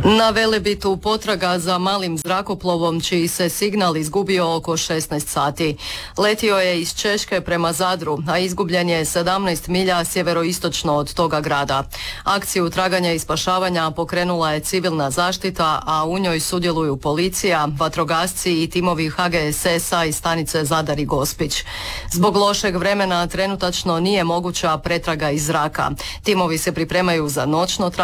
Na Velebitu potraga za malim zrakoplovom čiji se signal izgubio oko 16 sati. Letio je iz Češke prema Zadru, a izgubljen je 17 milja sjeveroistočno od toga grada. Akciju traganja i spašavanja pokrenula je civilna zaštita, a u njoj sudjeluju policija, vatrogasci i timovi HGSS-a iz stanice Zadar i Gospić. Zbog lošeg vremena trenutačno nije moguća pretraga iz zraka. Timovi se pripremaju za noćno traganje